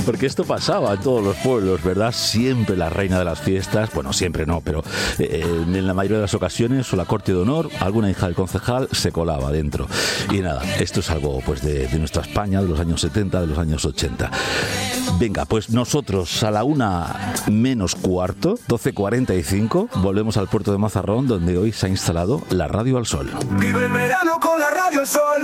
Porque esto pasaba en todos los pueblos, ¿verdad? Siempre la reina de las fiestas, bueno, siempre no, pero en la mayoría de las ocasiones, o la corte de honor, alguna hija del concejal se colaba dentro. Y nada, esto es algo pues de nuestra España, de los años 70, de los años 80. Venga, pues nosotros a la 1:15, 12:45, volvemos al puerto de Mazarrón, donde hoy se ha instalado la Radio al Sol. Vive el verano con la Radio al Sol.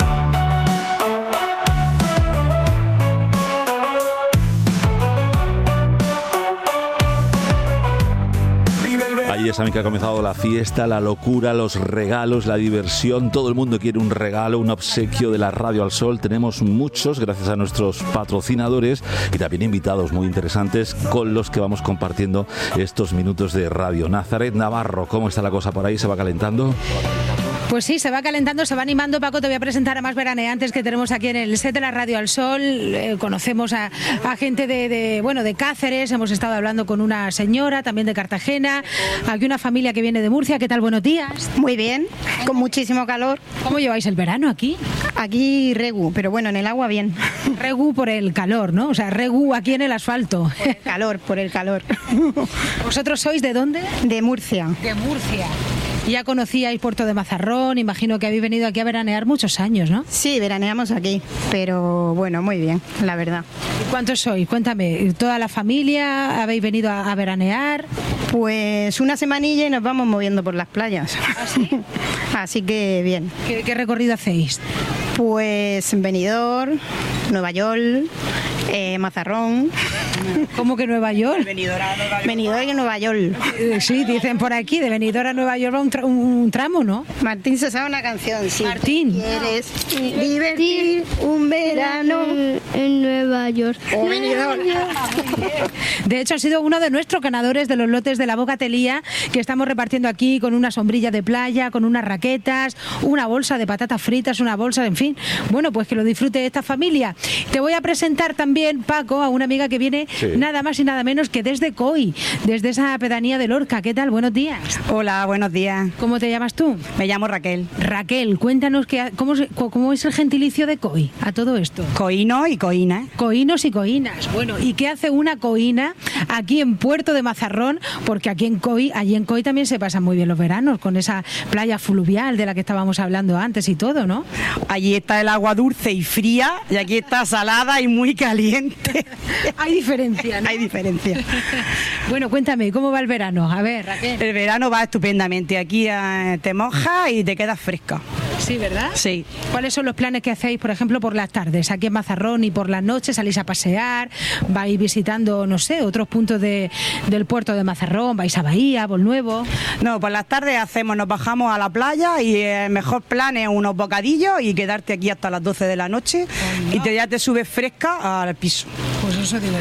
Ahí ya saben que ha comenzado la fiesta, la locura, los regalos, la diversión. Todo el mundo quiere un regalo, un obsequio de la Radio al Sol. Tenemos muchos, gracias a nuestros patrocinadores y también invitados muy interesantes con los que vamos compartiendo estos minutos de radio. Nazaret Navarro, ¿cómo está la cosa por ahí? ¿Se va calentando? Pues sí, se va calentando, se va animando. Paco, te voy a presentar a más veraneantes que tenemos aquí en el set de la Radio al Sol. Conocemos a gente de Cáceres, hemos estado hablando con una señora, también de Cartagena, aquí una familia que viene de Murcia. ¿Qué tal? Buenos días. Muy bien, con muchísimo calor. ¿Cómo lleváis el verano aquí? Aquí regu, pero bueno, en el agua bien. Regu por el calor, ¿no? O sea, regu aquí en el asfalto. Por el calor. ¿Vosotros sois de dónde? De Murcia. De Murcia. Ya conocíais Puerto de Mazarrón, imagino que habéis venido aquí a veranear muchos años, ¿no? Sí, veraneamos aquí, pero bueno, muy bien, la verdad. ¿Cuántos sois? Cuéntame, ¿toda la familia habéis venido a veranear? Pues una semanilla y nos vamos moviendo por las playas. ¿Ah, sí? Así que bien. ¿Qué recorrido hacéis? Pues Benidorm, Nueva York, Mazarrón. ¿Cómo que Nueva York? Benidorm y Nueva York. Sí, dicen por aquí, de Benidorm a Nueva York va un tramo, ¿no? Martín se sabe una canción, sí. Martín. ¿Quieres divertir un verano en Nueva York? o Benidorm? De hecho, ha sido uno de nuestros ganadores de los lotes de la Bocatelía que estamos repartiendo aquí, con una sombrilla de playa, con unas raquetas, una bolsa de patatas fritas, una bolsa, en fin. Bueno, pues que lo disfrute esta familia. Te voy a presentar también, Paco, a una amiga que viene nada más y nada menos que desde Coy, desde esa pedanía de Lorca. ¿Qué tal? Buenos días. Hola, buenos días. ¿Cómo te llamas tú? Me llamo Raquel. Raquel, cuéntanos cómo es el gentilicio de Coy a todo esto. Coíno y coína. Coínos y coínas. Bueno, ¿y qué hace una coína aquí en Puerto de Mazarrón? Porque allí en Coy también se pasan muy bien los veranos, con esa playa fluvial de la que estábamos hablando antes y todo, ¿no? Allí está el agua dulce y fría y aquí está salada y muy caliente. Hay diferencia, ¿no? Hay diferencia. Bueno, cuéntame, ¿cómo va el verano? A ver, Raquel. El verano va estupendamente. Aquí te mojas y te quedas fresca. Sí, ¿verdad? Sí. ¿Cuáles son los planes que hacéis, por ejemplo, por las tardes? Aquí en Mazarrón y por las noches salís a pasear, vais visitando, no sé, otros puntos del puerto de Mazarrón, vais a Bahía, Bolnuevo. No, por las tardes nos bajamos a la playa y el mejor plan es unos bocadillos y quedarte aquí hasta las 12 de la noche y ya te subes fresca al piso. Pues eso digo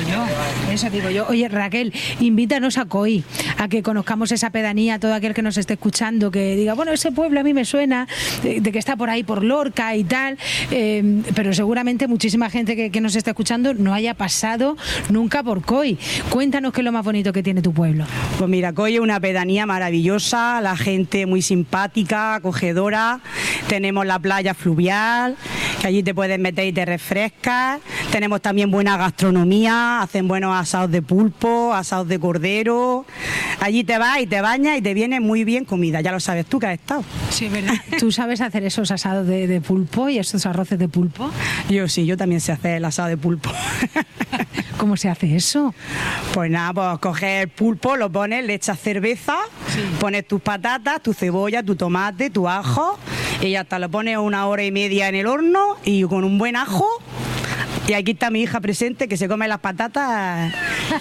yo. Oye, Raquel, invítanos a Coy, a que conozcamos esa pedanía, todo aquel que nos esté escuchando, que diga, bueno, ese pueblo a mí me suena, de que está por ahí por Lorca y tal, pero seguramente muchísima gente que nos está escuchando no haya pasado nunca por Coy. Cuéntanos qué es lo más bonito que tiene tu pueblo. Pues mira, Coy es una pedanía maravillosa, la gente muy simpática, acogedora, tenemos la playa fluvial, que allí te puedes meter y te refrescas, tenemos también buena gastronomía, hacen buenos asados de pulpo, asados de cordero, allí te vas y te bañas y te viene muy bien comida, ya lo sabes tú que has estado. Sí, ¿verdad? ¿Tú sabes hacer esos asados de pulpo y esos arroces de pulpo? Yo sí, yo también sé hacer el asado de pulpo. ¿Cómo se hace eso? Pues nada, pues coges el pulpo, lo pones, le echas cerveza, pones tus patatas, tu cebolla, tu tomate, tu ajo y ya está, lo pones 1 hora y media en el horno y con un buen ajo. Y aquí está mi hija presente que se come las patatas.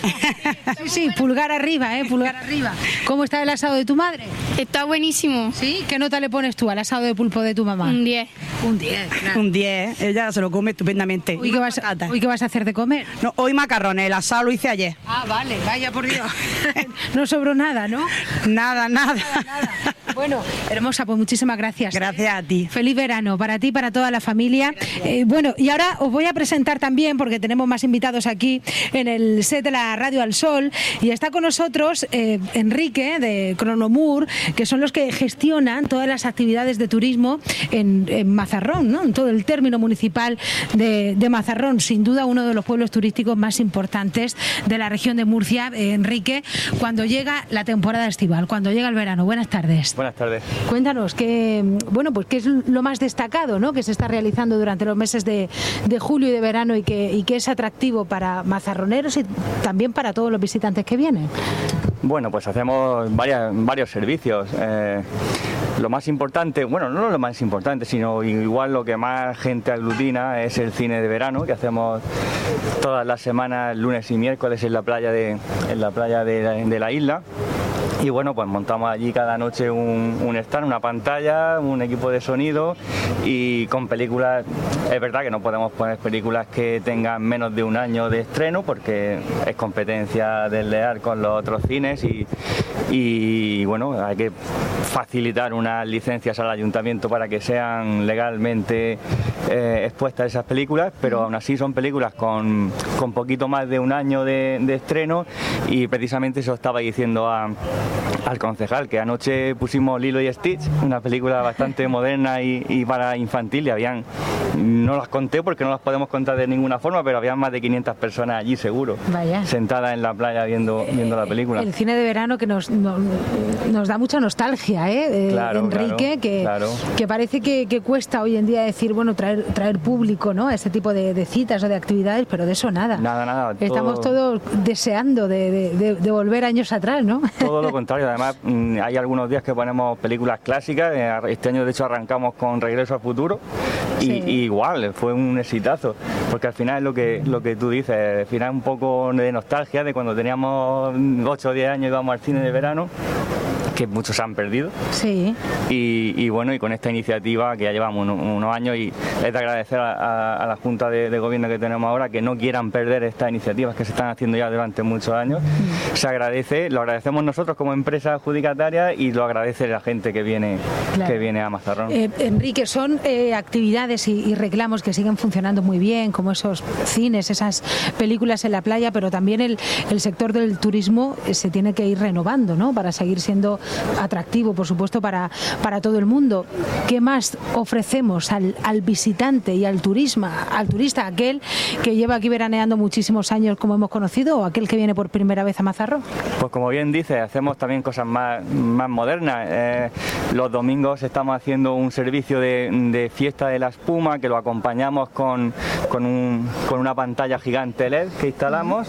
Sí, pulgar arriba, pulgar arriba. ¿Cómo está el asado de tu madre? Está buenísimo. ¿Sí? ¿Qué nota le pones tú al asado de pulpo de tu mamá? Un 10. Un 10, claro. Un 10, ella se lo come estupendamente. ¿Hoy qué vas a hacer de comer? No, hoy macarrones, el asado lo hice ayer. Ah, vale, vaya por Dios. No sobró nada, ¿no? Nada. Bueno, hermosa, pues muchísimas gracias. Gracias a ti. Feliz verano para ti y para toda la familia. Bueno, y ahora os voy a presentar también, porque tenemos más invitados aquí en el set de la Radio Al Sol, y está con nosotros Enrique de Cronomur, que son los que gestionan todas las actividades de turismo en Mazarrón, ¿no? En todo el término municipal de Mazarrón, sin duda uno de los pueblos turísticos más importantes de la región de Murcia. Enrique, cuando llega la temporada estival, cuando llega el verano. Buenas tardes. Buenas tardes. Cuéntanos qué es lo más destacado, ¿no?, que se está realizando durante los meses de julio y de verano y que es atractivo para mazarroneros y también para todos los visitantes que vienen. Bueno, pues hacemos varios servicios. Lo más importante, bueno, no lo más importante, sino igual lo que más gente aglutina es el cine de verano, que hacemos todas las semanas, lunes y miércoles, en la playa de la isla. Y bueno, pues montamos allí cada noche un stand, una pantalla, un equipo de sonido y con películas. Es verdad que no podemos poner películas que tengan menos de un año de estreno porque es competencia desleal con los otros cines y bueno, hay que facilitar unas licencias al ayuntamiento para que sean legalmente expuestas esas películas, pero aún así son películas con poquito más de un año de estreno, y precisamente eso estaba diciendo al concejal, que anoche pusimos Lilo y Stitch, una película bastante moderna y para infantil, y no las conté porque no las podemos contar de ninguna forma, pero había más de 500 personas allí seguro. Vaya. Sentadas en la playa viendo la película. El cine de verano que nos da mucha nostalgia, claro, Enrique, claro. Que parece que cuesta hoy en día decir, bueno, traer público, ¿no?, a este tipo de citas o de actividades, pero de eso nada. Nada. Estamos todos deseando de volver años atrás, ¿no? Todo lo contrario, además hay algunos días que ponemos películas clásicas. Este año de hecho arrancamos con Regreso al Futuro y igual fue un exitazo, porque al final es lo que tú dices, al final un poco de nostalgia de cuando teníamos 8 o 10 años y íbamos al cine de verano, que muchos se han perdido. Sí. Y bueno, y con esta iniciativa que ya llevamos unos años, y es de agradecer a la Junta de Gobierno que tenemos ahora que no quieran perder estas iniciativas que se están haciendo ya durante muchos años. Se agradece, lo agradecemos nosotros como empresa adjudicataria y lo agradece la gente que viene a Mazarrón. Enrique, son actividades y reclamos que siguen funcionando muy bien, como esos cines, esas películas en la playa, pero también el sector del turismo se tiene que ir renovando, ¿no?, para seguir siendo atractivo, por supuesto, para todo el mundo. ¿Qué más ofrecemos al visitante y al turista, aquel que lleva aquí veraneando muchísimos años, como hemos conocido, o aquel que viene por primera vez a Mazarrón? Pues como bien dice, hacemos también cosas más modernas. Los domingos estamos haciendo un servicio de fiesta de la espuma, que lo acompañamos con una pantalla gigante LED que instalamos.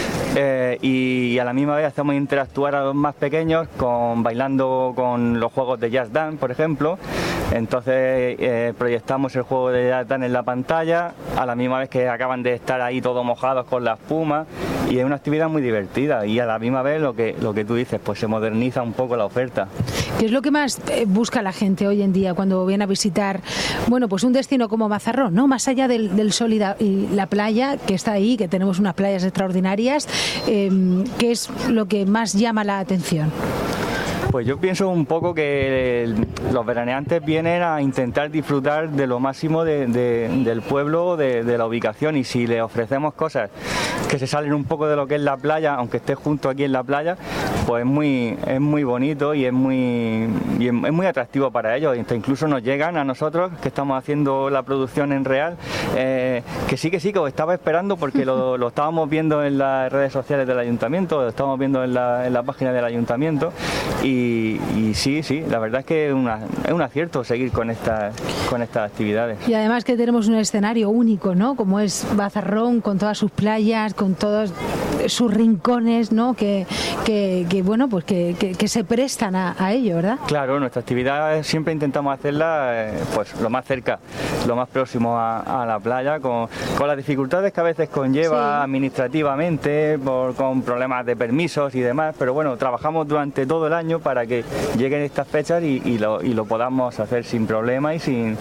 Y a la misma vez hacemos interactuar a los más pequeños bailando con los juegos de Just Dance, por ejemplo. Entonces proyectamos el juego de Just Dance en la pantalla, a la misma vez que acaban de estar ahí todos mojados con la espuma, y es una actividad muy divertida, y a la misma vez lo que tú dices, pues se moderniza un poco la oferta. ¿Qué es lo que más busca la gente hoy en día cuando viene a visitar, bueno, pues un destino como Mazarrón, ¿no?, más allá del sol y la playa que está ahí, que tenemos unas playas extraordinarias? ¿Qué es lo que más llama la atención? Pues yo pienso un poco que los veraneantes vienen a intentar disfrutar de lo máximo del pueblo, de la ubicación, y si les ofrecemos cosas que se salen un poco de lo que es la playa, aunque esté junto aquí en la playa, pues es muy bonito y es muy atractivo para ellos. Incluso nos llegan a nosotros, que estamos haciendo la producción en real, que sí, que os estaba esperando porque lo estábamos viendo en las redes sociales del ayuntamiento, lo estábamos viendo en la página del ayuntamiento, y sí, la verdad es que es un acierto seguir con estas actividades. Y además que tenemos un escenario único, ¿no?, como es Mazarrón, con todas sus playas, con todos sus rincones, ¿no?, que bueno, pues que se prestan a ello, ¿verdad? Claro, nuestra actividad siempre intentamos hacerla pues lo más cerca, lo más próximo a la playa, con las dificultades que a veces conlleva administrativamente, con problemas de permisos y demás, pero bueno, trabajamos durante todo el año para que lleguen estas fechas y lo podamos hacer sin problema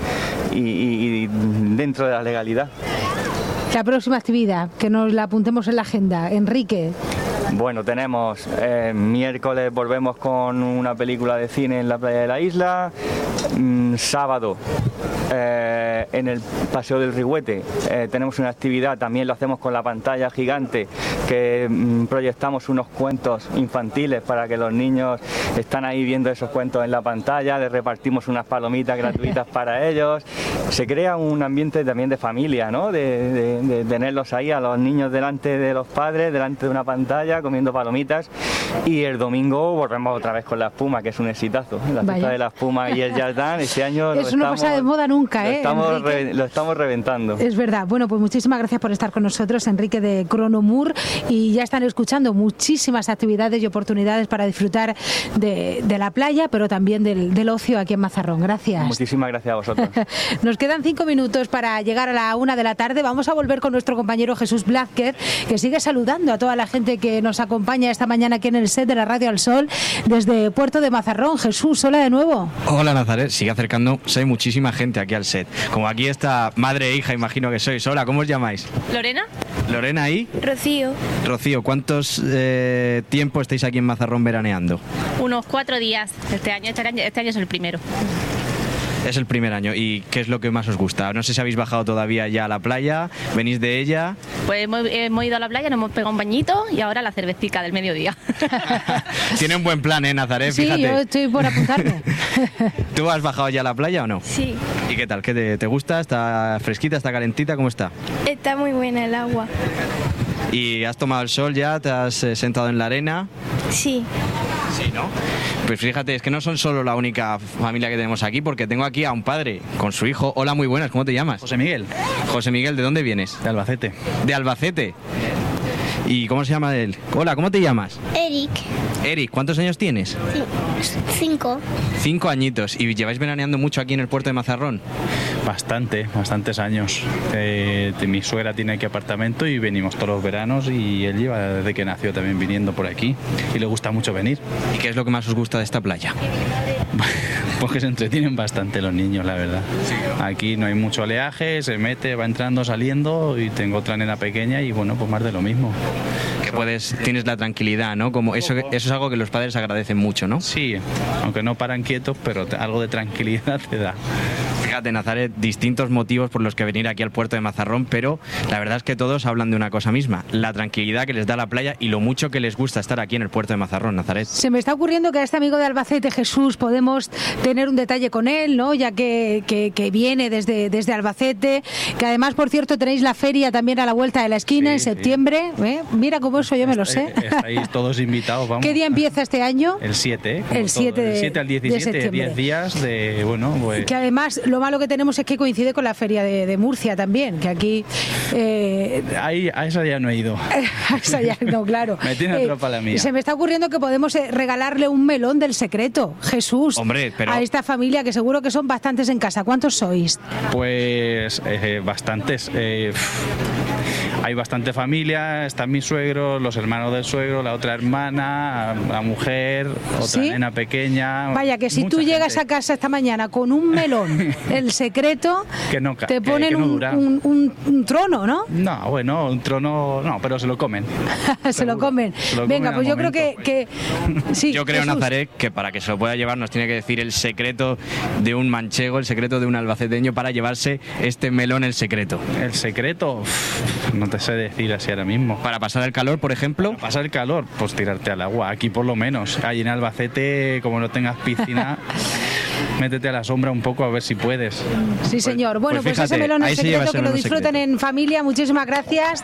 y dentro de la legalidad. La próxima actividad, que nos la apuntemos en la agenda, Enrique. Bueno, tenemos miércoles volvemos con una película de cine en la playa de la isla. Sábado en el Paseo del Rigüete tenemos una actividad, también lo hacemos con la pantalla gigante, que proyectamos unos cuentos infantiles para que los niños están ahí viendo esos cuentos en la pantalla, les repartimos unas palomitas gratuitas para ellos. Se crea un ambiente también de familia, ¿no? De tenerlos ahí a los niños delante de los padres, delante de una pantalla, comiendo palomitas. Y el domingo volvemos otra vez con la espuma, que es un exitazo. La fiesta de la espuma y el Jardán, este año eso no pasa de moda nunca, lo estamos reventando. Es verdad. Bueno, pues muchísimas gracias por estar con nosotros, Enrique de Cronomur, y ya están escuchando muchísimas actividades y oportunidades para disfrutar de la playa, pero también del ocio aquí en Mazarrón. Gracias. Muchísimas gracias a vosotros. Nos quedan 5 minutos para llegar a la 1 de la tarde. Vamos a volver con nuestro compañero Jesús Blázquez, que sigue saludando a toda la gente que nos acompaña esta mañana aquí en el set de la Radio al Sol desde Puerto de Mazarrón. Jesús, hola de nuevo. Hola Nazaret, sigue acercándose muchísima gente aquí al set. Como aquí está madre e hija, imagino que sois. Hola, ¿cómo os llamáis? Lorena. Lorena y Rocío. Rocío, ¿cuántos tiempo estáis aquí en Mazarrón veraneando? Unos 4 días. Este año es el primero. Es el primer año. ¿Y qué es lo que más os gusta? No sé si habéis bajado todavía ya a la playa, venís de ella. Pues hemos ido a la playa, nos hemos pegado un bañito y ahora la cervecita del mediodía. Tiene un buen plan, Nazaret, sí, fíjate. Sí, yo estoy por apuntarme. ¿Tú has bajado ya a la playa o no? Sí. ¿Y qué tal? ¿Qué te gusta? ¿Está fresquita? ¿Está calentita? ¿Cómo está? Está muy buena el agua. ¿Y has tomado el sol ya? ¿Te has sentado en la arena? Sí. Sí, ¿no? Pues fíjate, es que no son solo la única familia que tenemos aquí, porque tengo aquí a un padre con su hijo. Hola, muy buenas, ¿cómo te llamas? José Miguel. José Miguel, ¿de dónde vienes? De Albacete. ¿De Albacete? ¿Y cómo se llama él? Hola, ¿cómo te llamas? Eric. Eric, ¿cuántos años tienes? 5. 5 añitos. ¿Y lleváis veraneando mucho aquí en el puerto de Mazarrón? Bastantes años. Mi suegra tiene aquí apartamento y venimos todos los veranos, y él lleva desde que nació también viniendo por aquí y le gusta mucho venir. ¿Y qué es lo que más os gusta de esta playa? Pues que se entretienen bastante los niños, la verdad. Sí. Aquí no hay mucho oleaje, se mete, va entrando, saliendo, y tengo otra nena pequeña y bueno, pues más de lo mismo. Que tienes la tranquilidad, ¿no? Como eso es algo que los padres agradecen mucho, ¿no? Sí, aunque no paran quietos, pero algo de tranquilidad te da. Fíjate, Nazaret, distintos motivos por los que venir aquí al puerto de Mazarrón, pero la verdad es que todos hablan de una cosa misma, la tranquilidad que les da la playa y lo mucho que les gusta estar aquí en el puerto de Mazarrón, Nazaret. Se me está ocurriendo que a este amigo de Albacete, Jesús, podemos tener un detalle con él, ¿no? Ya que viene desde Albacete, que además, por cierto, tenéis la feria también a la vuelta de la esquina, sí, en septiembre. Sí. Mira cómo eso yo me lo sé. Estáis todos invitados, vamos. ¿Qué día empieza este año? El 7. El 7 al 17, 10 días de, bueno, pues... Que además, lo malo que tenemos es que coincide con la feria de Murcia también, que aquí... a esa ya no he ido. A esa ya no, claro. Me tiene tropa la mía. Se me está ocurriendo que podemos regalarle un melón del secreto, Jesús. Hombre, pero... a esta familia, que seguro que son bastantes en casa. ¿Cuántos sois? Pues bastantes. Hay bastante familia, están mis suegros, los hermanos del suegro, la otra hermana, la mujer, otra ¿sí? nena pequeña. Vaya, que si tú llegas a casa esta mañana con un melón, el secreto, te ponen un trono, ¿no? No, bueno, un trono no, pero se lo comen. Se lo comen. Venga, pues yo creo que sí. Yo creo, Jesús. Nazaret, que para que se lo pueda llevar nos tiene que decir el secreto de un manchego, el secreto de un albaceteño para llevarse este melón, el secreto. El secreto, no te sé decir así ahora mismo. ¿Para pasar el calor, por ejemplo? Para pasar el calor, pues tirarte al agua, aquí por lo menos. Allí en Albacete, como no tengas piscina, métete a la sombra un poco a ver si puedes. Sí, señor. Bueno, pues ese melón el secreto, que lo disfruten en familia. Muchísimas gracias.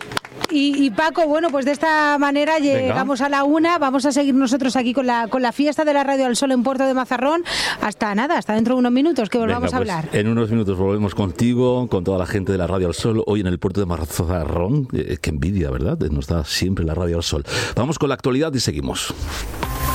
Y Paco, bueno, pues de esta manera llegamos a la 1. Vamos a seguir nosotros aquí con la fiesta de la Radio al Sol en Puerto de Mazarrón. Hasta dentro de unos minutos que volvamos a hablar. En unos minutos volvemos contigo, con toda la gente de la Radio al Sol, hoy en el Puerto de Mazarrón. Qué envidia, ¿verdad? Nos da siempre la Radio al Sol. Vamos con la actualidad y seguimos.